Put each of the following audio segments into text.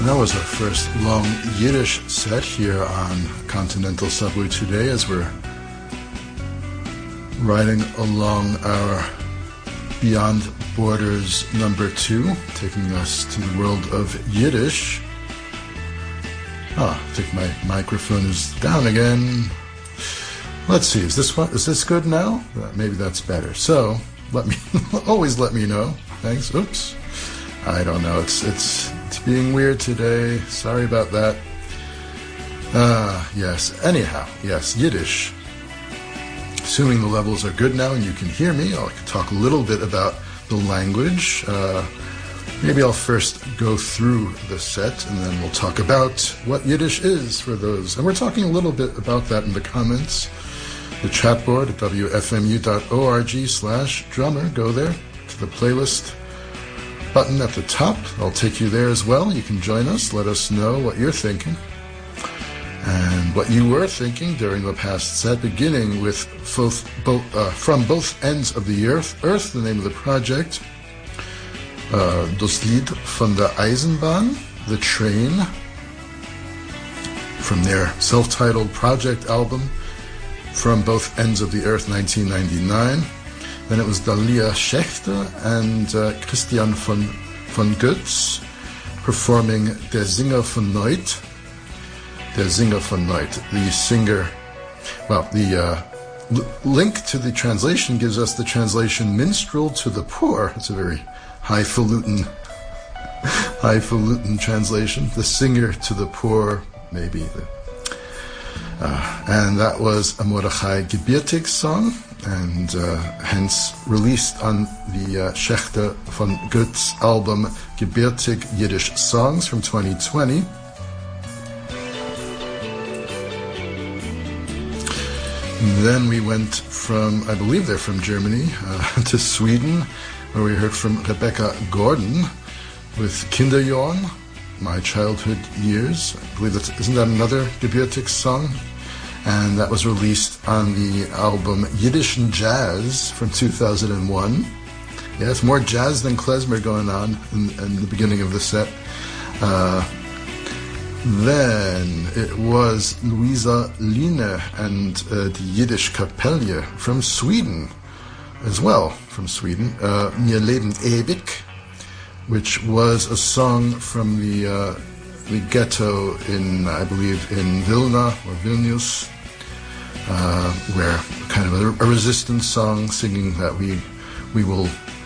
That was our first long Yiddish set here on Continental Subway today as we're riding along our Beyond Borders number 2, taking us to the world of Yiddish. I think my microphone is down again. Let's see, is this good now? Maybe that's better. So, always let me know. Thanks. Oops. I don't know. It's being weird today. Sorry about that. Yes. Anyhow, yes, Yiddish. Assuming the levels are good now and you can hear me, I'll talk a little bit about the language. Maybe I'll first go through the set and then we'll talk about what Yiddish is for those. And we're talking a little bit about that in the comments. The chat board at wfmu.org/drummer. Go there to the playlist button at the top. I'll take you there as well. You can join us. Let us know what you're thinking and what you were thinking during the past set, beginning with From Both Ends of the Earth, the name of the project. Das Lied von der Eisenbahn, The Train, from their self-titled project album, From Both Ends of the Earth, 1999. Then it was Dalia Schechter and Christian von Götz performing Der Singer von Neut. Der Singer von Neut, the singer. Well, the link to the translation gives us the translation Minstrel to the Poor. It's a very highfalutin translation. The singer to the poor, maybe. And that was a Mordechai Gebirtig song, and hence released on the Schechter von Götz album Gebirtig Yiddish Songs from 2020. And then we went from, I believe they're from Germany, to Sweden, where we heard from Rebecca Gordon with Kinderjorn, My Childhood Years. I believe isn't that another Gebirtig song? And that was released on the album Yiddischen Jazz from 2001. Yeah, it's more jazz than klezmer going on in the beginning of the set. Then it was Luisa Line and the Yiddish Kapelle from Sweden as well, from Sweden. Mir Leben ewig, which was a song from the ghetto in, I believe, in Vilna or Vilnius, where kind of a resistance song singing that we will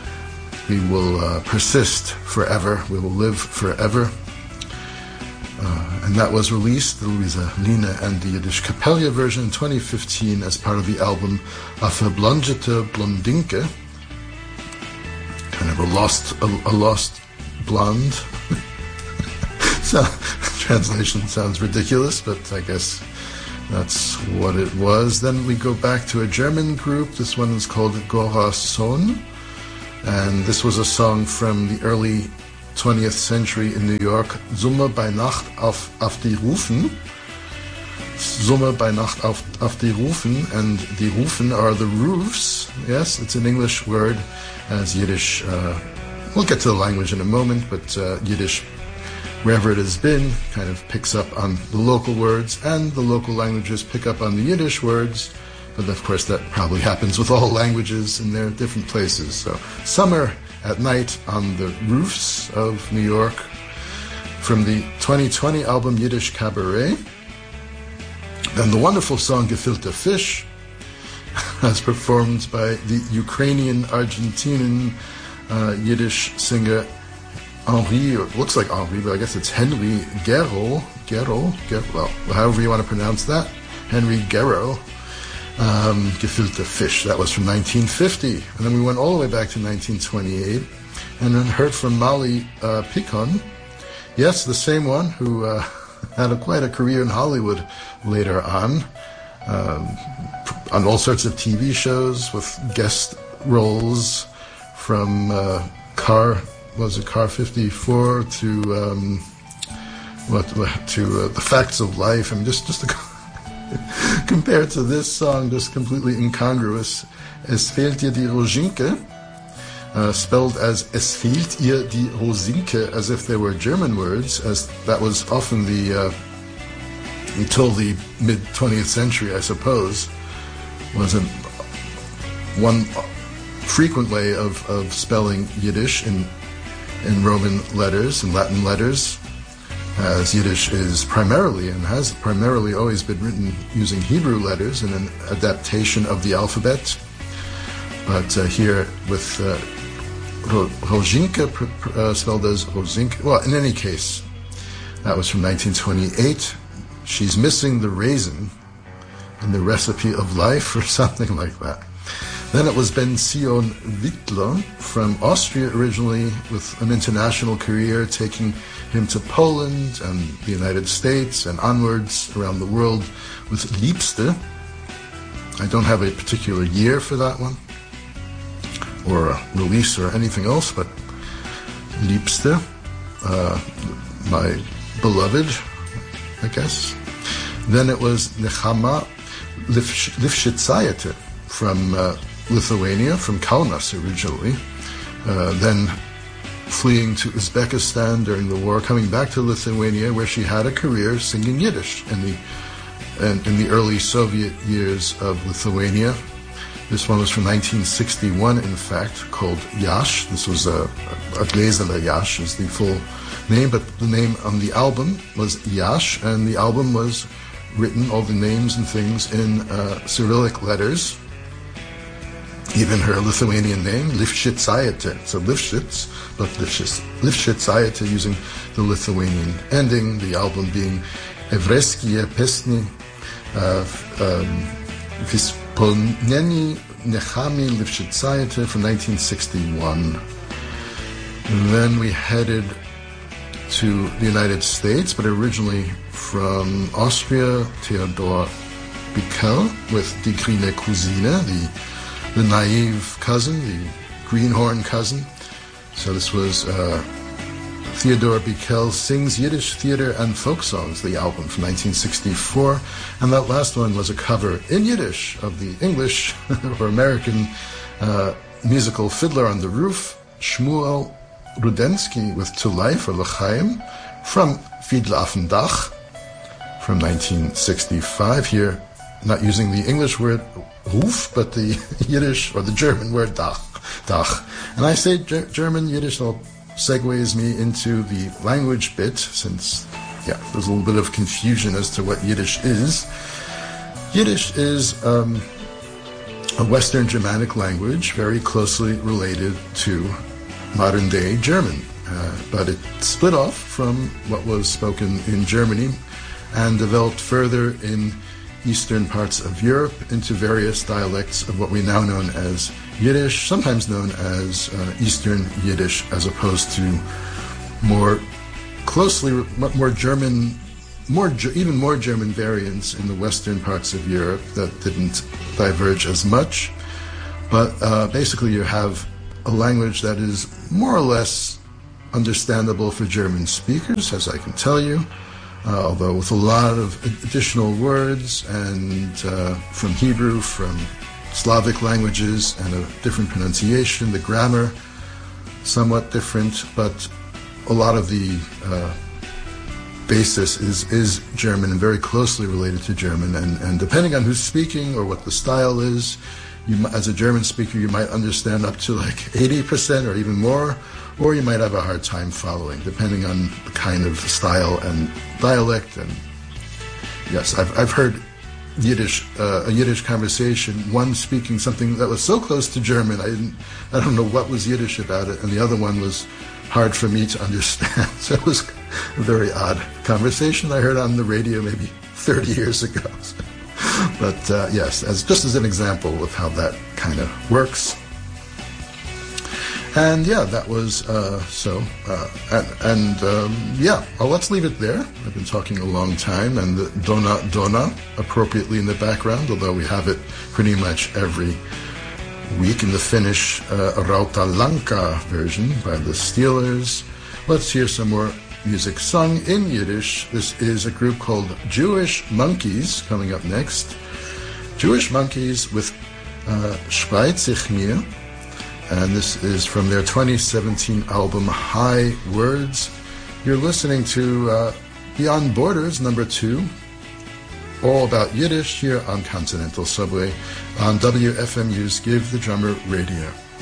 persist forever, we will live forever. And that was released, the Luisa Line and the Yiddish Kapelle version in 2015 as part of the album A Verblondete Blondinke, kind of a lost blonde. So, translation sounds ridiculous, but I guess that's what it was. Then we go back to a German group. This one is called Gora Sohn, and this was a song from the early 20th century in New York, Summe bei Nacht auf die Rufen. Summe bei Nacht auf die Rufen, and the Rufen are the roofs. Yes, it's an English word, as Yiddish, we'll get to the language in a moment, but Yiddish, wherever it has been, kind of picks up on the local words, and the local languages pick up on the Yiddish words, but of course that probably happens with all languages in their different places. So, summer at night on the roofs of New York, from the 2020 album Yiddish Cabaret. Then the wonderful song Gefilte Fish, as performed by the Ukrainian-Argentinian Yiddish singer Henri, or it looks like Henri, but I guess it's Henry Guerreau, well, however you want to pronounce that, Henry Guerreau. Gefilte Fish, that was from 1950, and then we went all the way back to 1928 and then heard from Molly Picon, yes, the same one who had quite a career in Hollywood later on all sorts of TV shows with guest roles, from Car 54 to The Facts of Life. I mean, just compared to this song, just completely incongruous. Es fehlt dir die Roginke, spelled as "Es fehlt ihr die Rosinke," as if they were German words, as that was often until the mid-20th century, I suppose, was one frequent way of spelling Yiddish in Roman letters and Latin letters, as Yiddish is primarily and has primarily always been written using Hebrew letters in an adaptation of the alphabet. But here with Rosinke spelled as Rosinke. Well, in any case, that was from 1928. She's missing the raisin in the recipe of life, or something like that. Then it was Ben Zion Wittler from Austria originally, with an international career taking him to Poland and the United States and onwards around the world with Liebste. I don't have a particular year for that one, or a release or anything else, but Liebste, my beloved, I guess. Then it was Nechama Lifshitsayete from Lithuania, from Kaunas originally, then fleeing to Uzbekistan during the war, coming back to Lithuania, where she had a career singing Yiddish in the early Soviet years of Lithuania. This one was from 1961, in fact, called Yash. This was a Glazela Yash is the full name, but the name on the album was Yash, and the album was written, all the names and things, in Cyrillic letters. Even her Lithuanian name, Lifshitsayete. So Lifshitz, but Lifshitsayete using the Lithuanian ending, the album being Evreskie Pesni Vispolneni Nechami Lifshitsayete from 1961. And then we headed to the United States, but originally from Austria, Theodor Bickel with Die Grüne Cousine, the naive cousin, the greenhorn cousin. So this was Theodor Bickel Sings Yiddish Theater and Folk Songs, the album from 1964. And that last one was a cover in Yiddish of the English or American musical Fiddler on the Roof, Shmuel Rudensky with To Life or L'chaim from Fiedler auf dem Dach from 1965. Here, not using the English word Ruf, but the Yiddish or the German word Dach. And I say German, Yiddish, all segues me into the language bit, since, there's a little bit of confusion as to what Yiddish is. Yiddish is a Western Germanic language, very closely related to modern-day German, but it split off from what was spoken in Germany and developed further in eastern parts of Europe into various dialects of what we now know as Yiddish, sometimes known as Eastern Yiddish, as opposed to more closely, more German, even more German variants in the western parts of Europe that didn't diverge as much. But basically you have a language that is more or less understandable for German speakers, as I can tell you, although with a lot of additional words and from Hebrew, from Slavic languages, and a different pronunciation, the grammar somewhat different, but a lot of the basis is German and very closely related to German, and depending on who's speaking or what the style is, as a German speaker, you might understand up to like 80% or even more, or you might have a hard time following, depending on the kind of style and dialect. And yes, I've heard a Yiddish conversation, one speaking something that was so close to German, I don't know what was Yiddish about it, and the other one was hard for me to understand. So it was a very odd conversation I heard on the radio maybe 30 years ago. But yes, just as an example of how that kind of works. And that was let's leave it there. I've been talking a long time, and the Dona appropriately in the background, although we have it pretty much every week in the Finnish Rautalanka version by the Steelers. Let's hear some more music sung in Yiddish. This is a group called Jewish Monkeys coming up next. Jewish Monkeys with Spreit sich mir. and this is from their 2017 album High Words. You're listening to Beyond Borders, number 2, all about Yiddish here on Continental Subway on WFMU's Give the Drummer Radio.